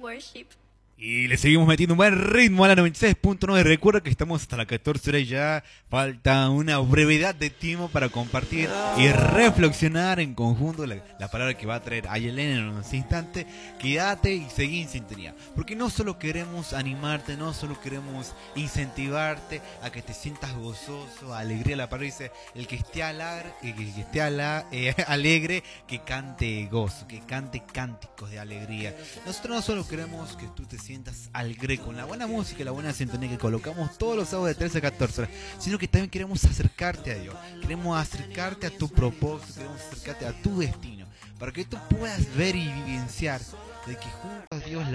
worship. Y le seguimos metiendo un buen ritmo a la 96.9. Recuerda que estamos hasta las 14 horas ya. Falta una brevedad de tiempo para compartir y reflexionar en conjunto la palabra que va a traer Ayelena en unos instantes. Quédate y seguí en sintonía. Porque no solo queremos animarte, no solo queremos incentivarte a que te sientas gozoso, alegría. La palabra dice, el que esté alegre, que cante gozo, que cante cánticos de alegría. Nosotros no solo queremos que tú te sientas alegre con la buena música y la buena sintonía que colocamos todos los sábados de 13 a 14 horas, sino que también queremos acercarte a Dios, queremos acercarte a tu propósito, queremos acercarte a tu destino, para que tú puedas ver y vivenciar de que junto a Dios